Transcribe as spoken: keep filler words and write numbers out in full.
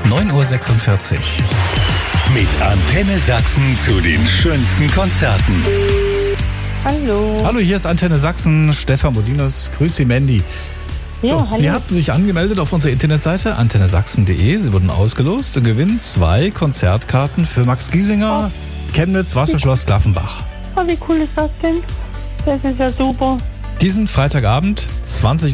neun Uhr sechsundvierzig. Mit Antenne Sachsen zu den schönsten Konzerten. Hallo. Hallo, hier ist Antenne Sachsen, Stefan Modinos. Grüß Sie, Mandy. Ja, So, hallo. Sie hatten sich angemeldet auf unserer Internetseite antenne sachsen punkt de. Sie wurden ausgelost und gewinnen zwei Konzertkarten für Max Giesinger, Chemnitz, Wasserschloss, Klaffenbach. Oh, wie cool ist das denn? Das ist ja super. Diesen Freitagabend, zwanzig